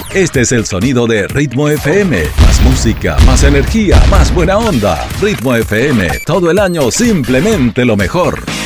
Este es el sonido de Ritmo FM. Más música, más energía, más buena onda. Ritmo FM, todo el año simplemente lo mejor.